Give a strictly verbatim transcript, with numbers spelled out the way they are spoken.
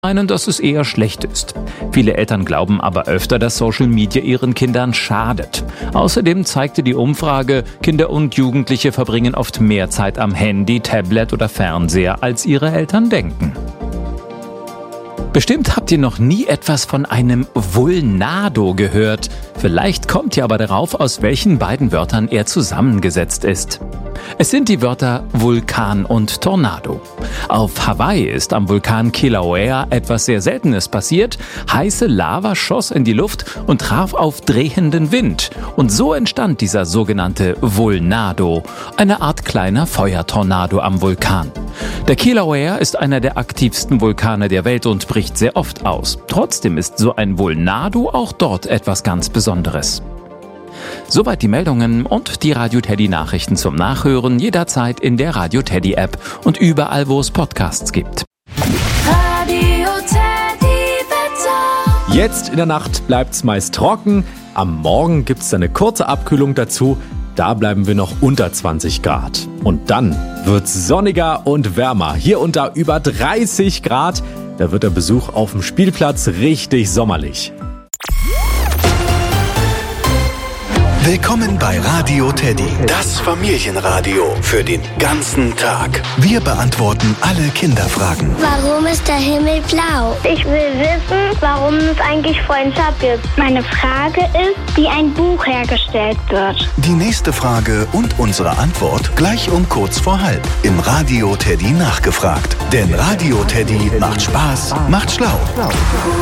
meinen, dass es eher schlecht ist. Viele Eltern glauben aber öfter, dass Social Media ihren Kindern schadet. Außerdem zeigte die Umfrage, Kinder und Jugendliche verbringen oft mehr Zeit am Handy, Tablet oder Fernseher, als ihre Eltern denken. Bestimmt habt ihr noch nie etwas von einem Vulnado gehört. Vielleicht kommt ihr aber darauf, aus welchen beiden Wörtern er zusammengesetzt ist. Es sind die Wörter Vulkan und Tornado. Auf Hawaii ist am Vulkan Kilauea etwas sehr Seltenes passiert. Heiße Lava schoss in die Luft und traf auf drehenden Wind. Und so entstand dieser sogenannte Vulnado, eine Art kleiner Feuertornado am Vulkan. Der Kilauea ist einer der aktivsten Vulkane der Welt und bricht sehr oft aus. Trotzdem ist so ein Vulnado auch dort etwas ganz Besonderes. Soweit die Meldungen und die Radio Teddy Nachrichten zum Nachhören jederzeit in der Radio Teddy App und überall, wo es Podcasts gibt. Radio Teddy Wetter. Jetzt in der Nacht bleibt's meist trocken. Am Morgen gibt's eine kurze Abkühlung dazu. Da bleiben wir noch unter zwanzig Grad. Und dann wird's sonniger und wärmer. Hier unter über dreißig Grad. Da wird der Besuch auf dem Spielplatz richtig sommerlich. Willkommen bei Radio Teddy, das Familienradio für den ganzen Tag. Wir beantworten alle Kinderfragen. Warum ist der Himmel blau? Ich will wissen, warum es eigentlich Freundschaft gibt. Meine Frage ist, wie ein Buch hergestellt wird. Die nächste Frage und unsere Antwort gleich um kurz vor halb im Radio Teddy nachgefragt. Denn Radio Teddy macht Spaß, macht schlau.